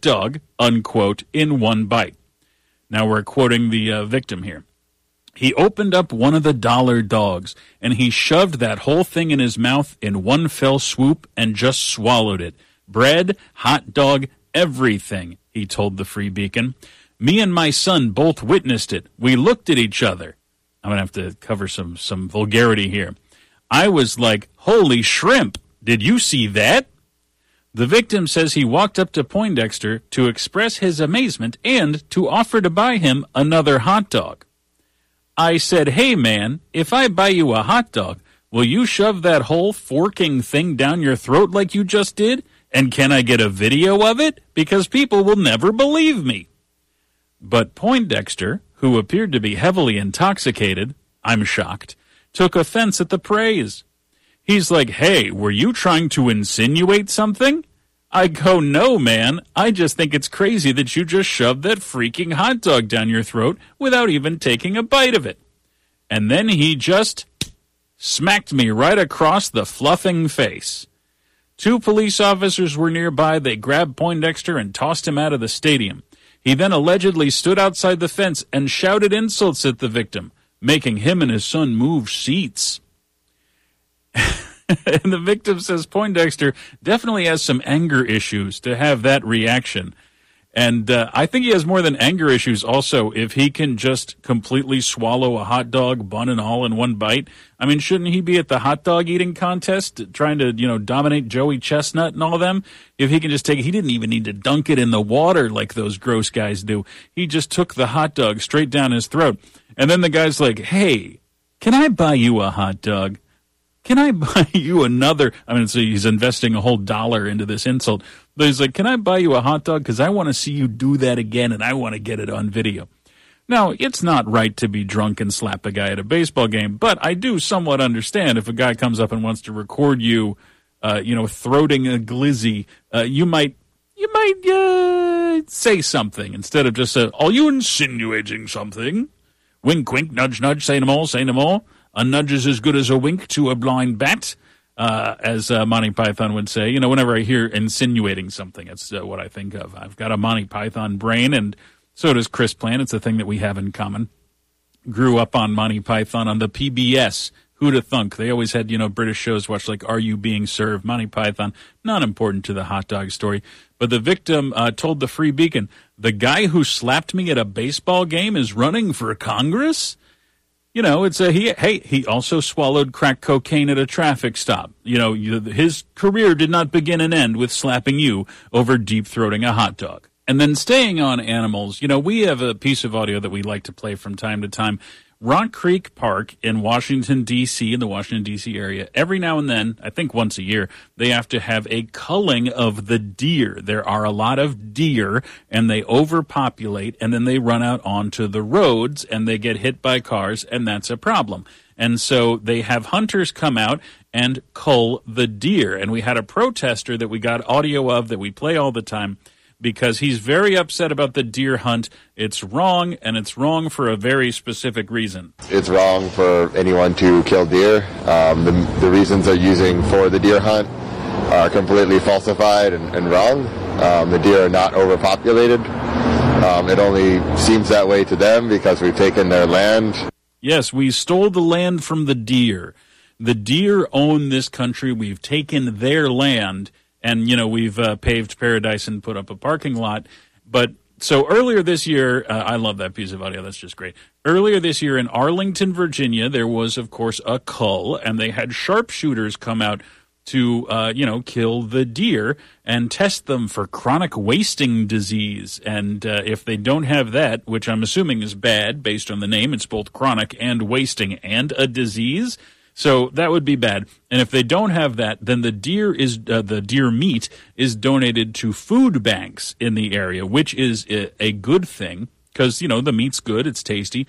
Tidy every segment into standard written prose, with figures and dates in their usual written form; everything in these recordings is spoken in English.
dog, unquote, in one bite. Now we're quoting the victim here. He opened up one of the dollar dogs, and he shoved that whole thing in his mouth in one fell swoop and just swallowed it. Bread, hot dog, everything, he told the Free Beacon. Me and my son both witnessed it. We looked at each other. I'm going to have to cover some vulgarity here. I was like, holy shrimp, did you see that? The victim says he walked up to Poindexter to express his amazement and to offer to buy him another hot dog. I said, hey, man, if I buy you a hot dog, will you shove that whole forking thing down your throat like you just did? And can I get a video of it? Because people will never believe me. But Poindexter, who appeared to be heavily intoxicated, I'm shocked, took offense at the praise. He's like, hey, were you trying to insinuate something? I go, no, man. I just think it's crazy that you just shoved that freaking hot dog down your throat without even taking a bite of it. And then he just smacked me right across the fluffing face. 2 police officers were nearby. They grabbed Poindexter and tossed him out of the stadium. He then allegedly stood outside the fence and shouted insults at the victim, making him and his son move seats. And the victim says Poindexter definitely has some anger issues to have that reaction. And I think he has more than anger issues also if he can just completely swallow a hot dog, bun and all, in one bite. I mean, shouldn't he be at the hot dog eating contest trying to, dominate Joey Chestnut and all of them? If he can just take it, he didn't even need to dunk it in the water like those gross guys do. He just took the hot dog straight down his throat. And then the guy's like, hey, can I buy you a hot dog? Can I buy you another? I mean, so he's investing a whole $1 into this insult. But he's like, can I buy you a hot dog? Because I want to see you do that again, and I want to get it on video. Now, it's not right to be drunk and slap a guy at a baseball game, but I do somewhat understand if a guy comes up and wants to record you, throating a glizzy, you might say something instead of just are you insinuating something? Wink, wink, nudge, nudge, say no more, say no more. A nudge is as good as a wink to a blind bat, as Monty Python would say. Whenever I hear insinuating something, it's what I think of. I've got a Monty Python brain, and so does Chris Plant. It's a thing that we have in common. Grew up on Monty Python on the PBS. Who'da thunk? They always had, British shows watch like Are You Being Served? Monty Python, not important to the hot dog story. But the victim told the Free Beacon, the guy who slapped me at a baseball game is running for Congress? He also swallowed crack cocaine at a traffic stop. His career did not begin and end with slapping you over deep-throating a hot dog. And then staying on animals, we have a piece of audio that we like to play from time to time. Rock Creek Park in Washington, D.C., in the Washington, D.C. area, every now and then, I think once a year, they have to have a culling of the deer. There are a lot of deer, and they overpopulate, and then they run out onto the roads, and they get hit by cars, and that's a problem. And so they have hunters come out and cull the deer. And we had a protester that we got audio of that we play all the time, because he's very upset about the deer hunt. It's wrong, and it's wrong for a very specific reason. It's wrong for anyone to kill deer. The reasons they're using for the deer hunt are completely falsified and wrong. The deer are not overpopulated. It only seems that way to them because we've taken their land. Yes, we stole the land from the deer. The deer own this country. We've taken their land. And, we've paved paradise and put up a parking lot. But so earlier this year, I love that piece of audio. That's just great. Earlier this year in Arlington, Virginia, there was, of course, a cull. And they had sharpshooters come out to, kill the deer and test them for chronic wasting disease. And if they don't have that, which I'm assuming is bad based on the name, it's both chronic and wasting and a disease. So that would be bad. And if they don't have that, then the deer meat is donated to food banks in the area, which is a good thing because, the meat's good, it's tasty,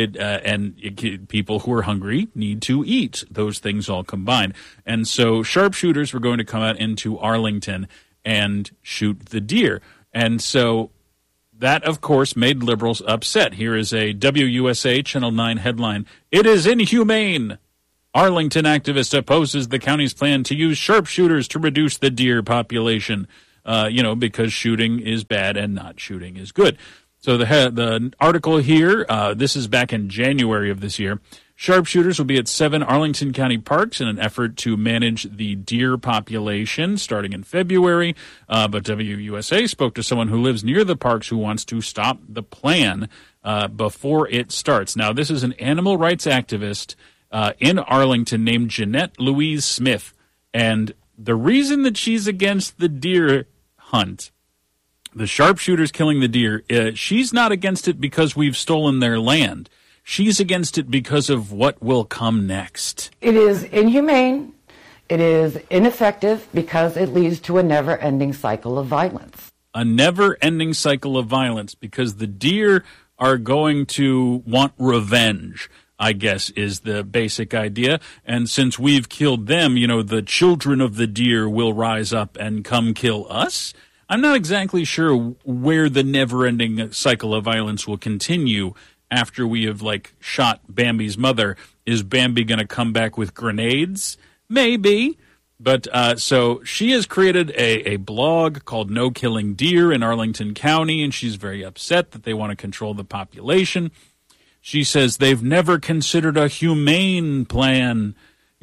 people who are hungry need to eat. Those things all combined. And so sharpshooters were going to come out into Arlington and shoot the deer. And so that, of course, made liberals upset. Here is a WUSA Channel 9 headline. It is inhumane. Arlington activist opposes the county's plan to use sharpshooters to reduce the deer population. because shooting is bad and not shooting is good. So the article here, this is back in January of this year. Sharpshooters will be at 7 Arlington County parks in an effort to manage the deer population starting in February. But WUSA spoke to someone who lives near the parks who wants to stop the plan before it starts. Now, this is an animal rights activist in Arlington named Jeanette Louise Smith. And the reason that she's against the deer hunt, the sharpshooters killing the deer, she's not against it because we've stolen their land. She's against it because of what will come next. It is inhumane. It is ineffective because it leads to a never-ending cycle of violence. A never-ending cycle of violence because the deer are going to want revenge, I guess, is the basic idea. And since we've killed them, the children of the deer will rise up and come kill us. I'm not exactly sure where the never-ending cycle of violence will continue after we have, shot Bambi's mother. Is Bambi going to come back with grenades? Maybe. But so she has created a blog called No Killing Deer in Arlington County, and she's very upset that they want to control the population. She says they've never considered a humane plan.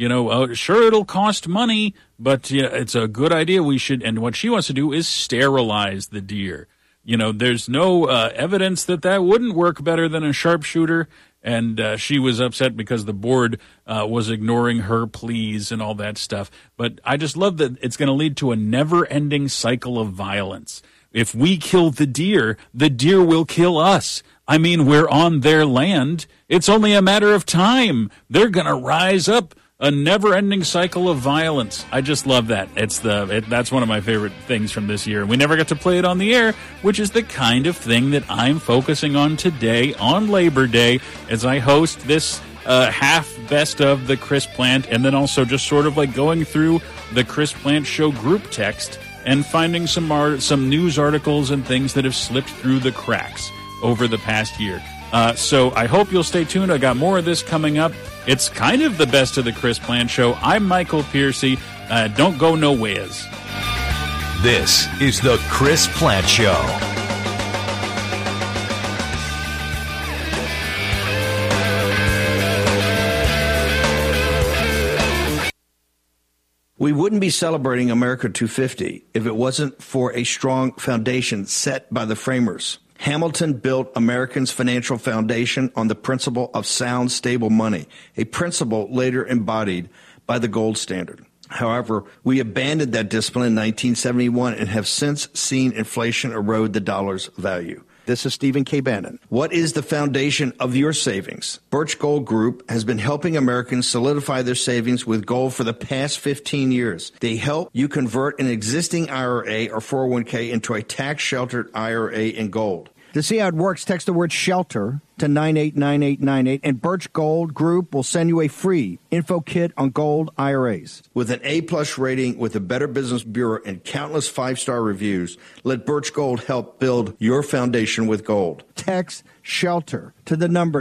Sure, it'll cost money, but it's a good idea. We should, and what she wants to do is sterilize the deer. There's no evidence that wouldn't work better than a sharpshooter, and she was upset because the board was ignoring her pleas and all that stuff. But I just love that it's going to lead to a never-ending cycle of violence. If we kill the deer will kill us. I mean, we're on their land. It's only a matter of time. They're going to rise up. A never-ending cycle of violence. I just love that. That's one of my favorite things from this year. We never got to play it on the air, which is the kind of thing that I'm focusing on today on Labor Day as I host this half best of the Chris Plant, and then also just sort of going through the Chris Plant Show group text and finding some news articles and things that have slipped through the cracks over the past year. So I hope you'll stay tuned. I got more of this coming up. It's kind of the best of the Chris Plant Show. I'm Michael Piercy. Don't go nowheres. This is the Chris Plant Show. We wouldn't be celebrating America 250 if it wasn't for a strong foundation set by the framers. Hamilton built Americans' financial foundation on the principle of sound, stable money, a principle later embodied by the gold standard. However, we abandoned that discipline in 1971 and have since seen inflation erode the dollar's value. This is Stephen K. Bannon. What is the foundation of your savings? Birch Gold Group has been helping Americans solidify their savings with gold for the past 15 years. They help you convert an existing IRA or 401k into a tax-sheltered IRA in gold. To see how it works, text the word SHELTER to 989898, and Birch Gold Group will send you a free info kit on gold IRAs. With an A-plus rating with the Better Business Bureau and countless 5-star reviews, let Birch Gold help build your foundation with gold. Text SHELTER to the number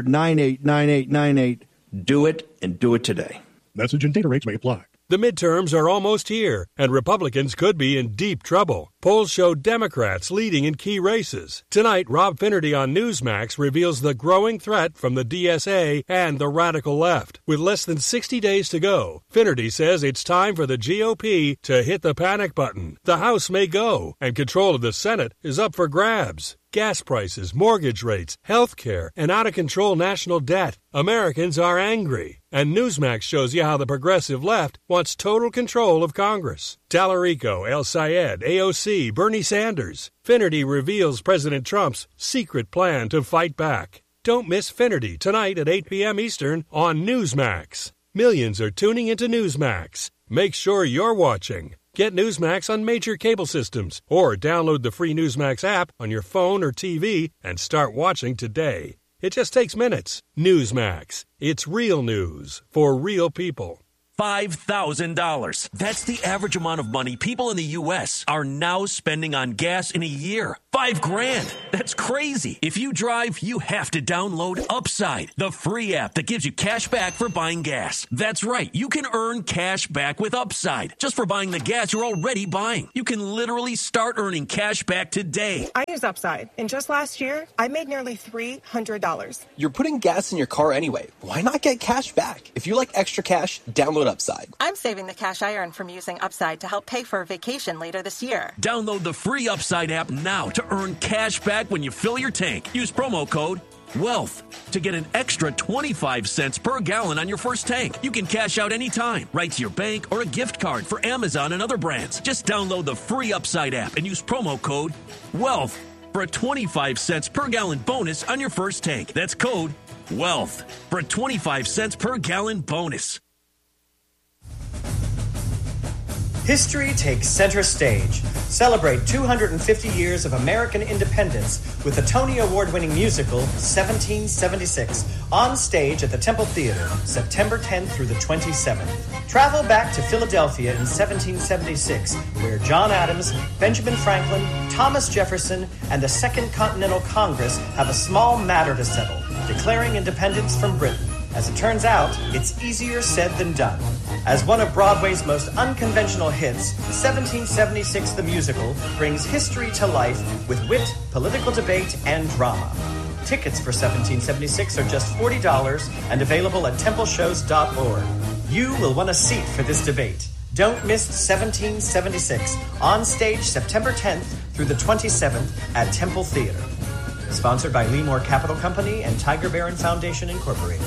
989898. Do it, and do it today. Message and data rates may apply. The midterms are almost here, and Republicans could be in deep trouble. Polls show Democrats leading in key races. Tonight, Rob Finnerty on Newsmax reveals the growing threat from the DSA and the radical left. With less than 60 days to go, Finnerty says it's time for the GOP to hit the panic button. The House may go, and control of the Senate is up for grabs. Gas prices, mortgage rates, health care, and out-of-control national debt. Americans are angry. And Newsmax shows you how the progressive left wants total control of Congress. Tallarico, El Sayed, AOC, Bernie Sanders. Finnerty reveals President Trump's secret plan to fight back. Don't miss Finnerty tonight at 8 p.m. Eastern on Newsmax. Millions are tuning into Newsmax. Make sure you're watching. Get Newsmax on major cable systems or download the free Newsmax app on your phone or TV and start watching today. It just takes minutes. Newsmax. It's real news for real people. $5,000. That's the average amount of money people in the U.S. are now spending on gas in a year. $5,000. That's crazy. If you drive, you have to download Upside, the free app that gives you cash back for buying gas. That's right. You can earn cash back with Upside just for buying the gas you're already buying. You can literally start earning cash back today. I use Upside, and just last year, I made nearly $300. You're putting gas in your car anyway. Why not get cash back? If you like extra cash, download Upside. I'm saving the cash I earn from using Upside to help pay for a vacation later this year. Download the free Upside app now to earn cash back when you fill your tank. Use promo code WEALTH to get an extra 25 cents per gallon on your first tank. You can cash out anytime, right to your bank or a gift card for Amazon and other brands. Just download the free Upside app and use promo code WEALTH for a 25 cents per gallon bonus on your first tank. That's code WEALTH for a 25 cents per gallon bonus. History takes center stage. Celebrate 250 years of American independence with the Tony Award-winning musical 1776 on stage at the Temple Theater, September 10th through the 27th. Travel back to Philadelphia in 1776, where John Adams, Benjamin Franklin, Thomas Jefferson, and the Second Continental Congress have a small matter to settle, declaring independence from Britain. As it turns out, it's easier said than done. As one of Broadway's most unconventional hits, 1776 the Musical brings history to life with wit, political debate, and drama. Tickets for 1776 are just $40 and available at templeshows.org. You will want a seat for this debate. Don't miss 1776 on stage September 10th through the 27th at Temple Theater. Sponsored by Leemore Capital Company and Tiger Barron Foundation, Incorporated.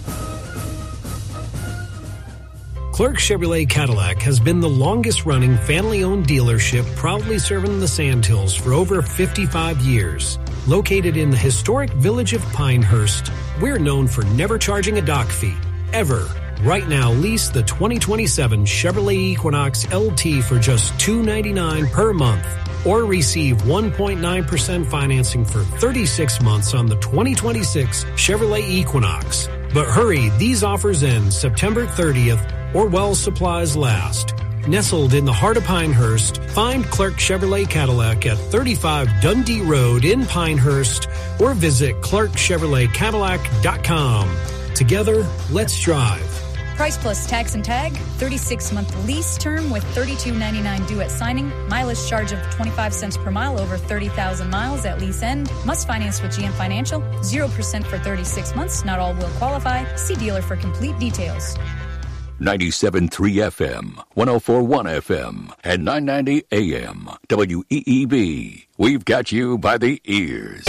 Clark Chevrolet Cadillac has been the longest-running family-owned dealership proudly serving the Sandhills for over 55 years. Located in the historic village of Pinehurst, we're known for never charging a dock fee, ever. Right now, lease the 2027 Chevrolet Equinox LT for just $299 per month. Or receive 1.9% financing for 36 months on the 2026 Chevrolet Equinox. But hurry, these offers end September 30th or while supplies last. Nestled in the heart of Pinehurst, find Clark Chevrolet Cadillac at 35 Dundee Road in Pinehurst or visit clarkchevroletcadillac.com. Together, let's drive. Price plus tax and tag, 36-month lease term with $32.99 due at signing, mileage charge of 25 cents per mile over 30,000 miles at lease end, must finance with GM Financial, 0% for 36 months, not all will qualify. See dealer for complete details. 97.3 FM, 104.1 FM, and 990 AM. WEEB. We've got you by the ears.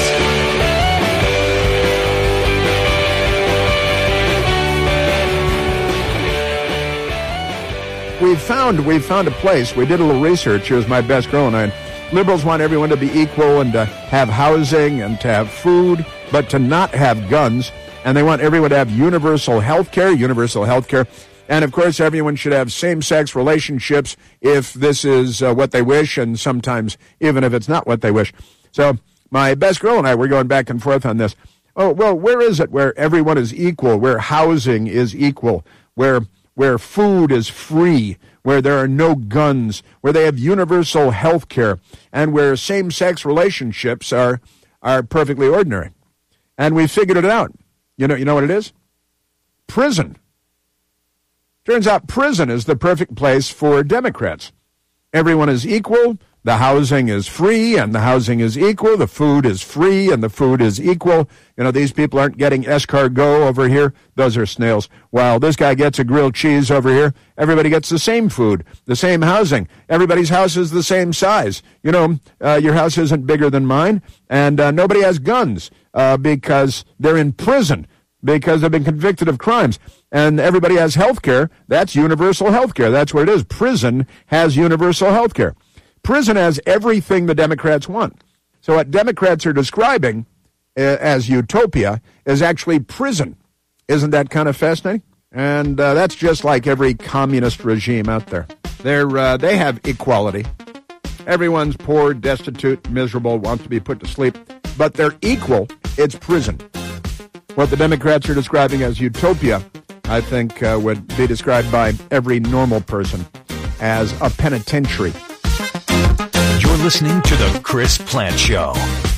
We've found a place. We did a little research. Here's my best girl and I. Liberals want everyone to be equal and to have housing and to have food, but to not have guns. And they want everyone to have universal health care. And, of course, everyone should have same-sex relationships if this is what they wish, and sometimes even if it's not what they wish. So my best girl and I were going back and forth on this. Oh, well, where is it where everyone is equal, where housing is equal, where food is free, where there are no guns, where they have universal health care, and where same-sex relationships are perfectly ordinary? And we figured it out. You know what it is? Prison. Turns out prison is the perfect place for Democrats. Everyone is equal, the housing is free, and the housing is equal, the food is free, and the food is equal. These people aren't getting escargot over here. Those are snails. While this guy gets a grilled cheese over here, everybody gets the same food, the same housing. Everybody's house is the same size. Your house isn't bigger than mine, and nobody has guns because they're in prison, because they've been convicted of crimes. And everybody has health care. That's universal health care. That's what it is. Prison has universal health care. Prison has everything the Democrats want. So what Democrats are describing as utopia is actually prison. Isn't that kind of fascinating? And that's just like every communist regime out there. They have equality. Everyone's poor, destitute, miserable, wants to be put to sleep. But they're equal. It's prison. What the Democrats are describing as utopia, I think, would be described by every normal person as a penitentiary. You're listening to The Chris Plant Show.